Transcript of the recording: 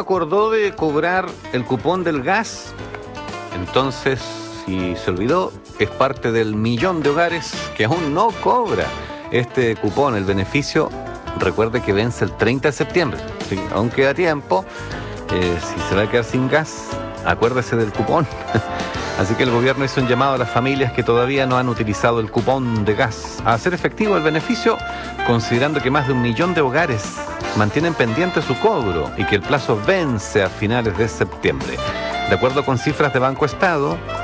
acordó de cobrar el cupón del gas, entonces, si se olvidó, es parte del millón de hogares que aún no cobra este cupón, el beneficio. Recuerde que vence el 30 de septiembre, ¿sí? Aún queda tiempo. Si se va a quedar sin gas, acuérdese del cupón. Así que el gobierno hizo un llamado a las familias que todavía no han utilizado el cupón de gas a hacer efectivo el beneficio, considerando que más de 1 millón de hogares mantienen pendiente su cobro y que el plazo vence a finales de septiembre. De acuerdo con cifras de Banco Estado,